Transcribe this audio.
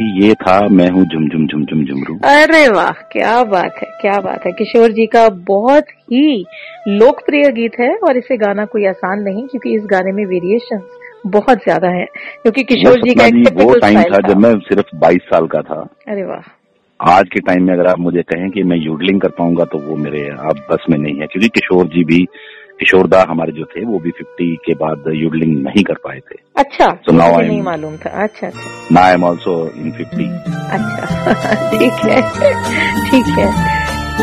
ये था मैं हूँ झुम झुम झुम झुम झुमरू। अरे वाह, क्या बात है, क्या बात है। किशोर जी का बहुत ही लोकप्रिय गीत है और इसे गाना कोई आसान नहीं, क्योंकि इस गाने में वेरिएशन बहुत ज्यादा है, क्योंकि किशोर जी का एक वो टिपिकल टाइम स्टाइल था जब मैं सिर्फ 22 साल का था। अरे वाह। आज के टाइम में अगर आप मुझे कहें कि मैं यूडलिंग कर पाऊंगा तो वो मेरे आप बस में नहीं है, क्योंकि किशोरदा हमारे जो थे वो भी 50 के बाद यूडलिंग नहीं कर पाए थे। अच्छा, तो मुझे नहीं मालूम था। अच्छा अच्छा, now I am also in 50। अच्छा ठीक है ठीक है।